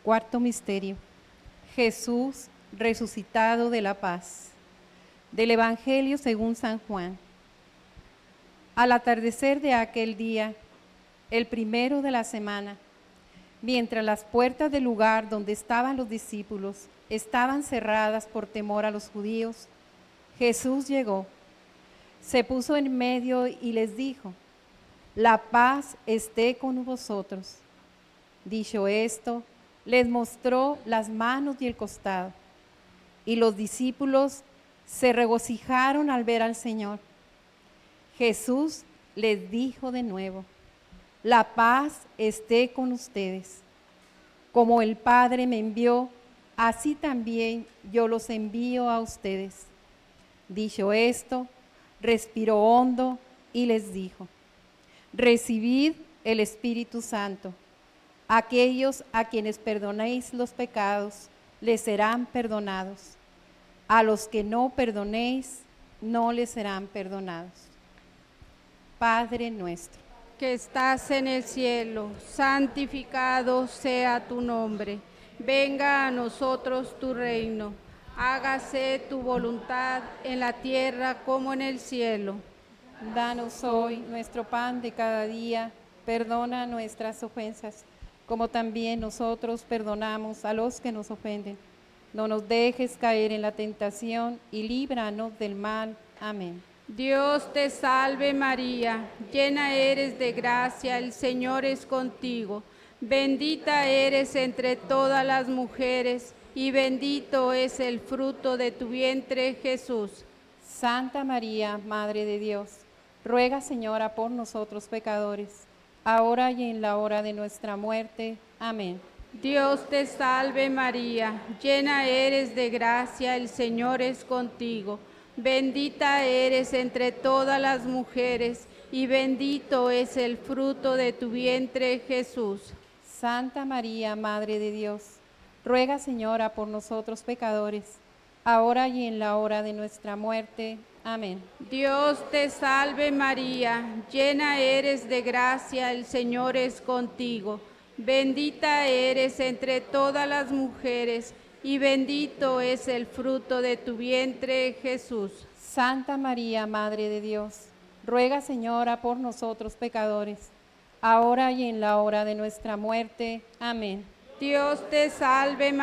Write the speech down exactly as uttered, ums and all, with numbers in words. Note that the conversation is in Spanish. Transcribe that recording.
Cuarto misterio. Jesús resucitado de la paz. Del Evangelio según San Juan. Al atardecer de aquel día, el primero de la semana, mientras las puertas del lugar donde estaban los discípulos estaban cerradas por temor a los judíos, Jesús llegó, se puso en medio y les dijo: «La paz esté con vosotros». Dicho esto, les mostró las manos y el costado, y los discípulos se regocijaron al ver al Señor. Jesús les dijo de nuevo: «La paz esté con ustedes. Como el Padre me envió, así también yo los envío a ustedes». Dicho esto, respiró hondo y les dijo: «Recibid el Espíritu Santo. Aquellos a quienes perdonéis los pecados, les serán perdonados. A los que no perdonéis, no les serán perdonados». Padre nuestro, que estás en el cielo, santificado sea tu nombre. Venga a nosotros tu reino. Hágase tu voluntad en la tierra como en el cielo. danos hoy nuestro pan de cada día. Perdona nuestras ofensas, como también nosotros perdonamos a los que nos ofenden. No nos dejes caer en la tentación y líbranos del mal. Amén. Dios te salve María, llena eres de gracia, el Señor es contigo. Bendita eres entre todas las mujeres y bendito es el fruto de tu vientre, Jesús. Santa María, Madre de Dios, ruega, Señora, por nosotros pecadores, ahora y en la hora de nuestra muerte. Amén. Dios te salve María, llena eres de gracia, el Señor es contigo. Bendita eres entre todas las mujeres y bendito es el fruto de tu vientre, Jesús. Santa María, Madre de Dios, ruega, Señora, por nosotros pecadores, ahora y en la hora de nuestra muerte. Amén. Dios te salve María, llena eres de gracia, el Señor es contigo. Bendita eres entre todas las mujeres y bendito es el fruto de tu vientre, Jesús. Santa María, Madre de Dios, ruega, Señora, por nosotros pecadores, ahora y en la hora de nuestra muerte. Amén. Dios te salve María.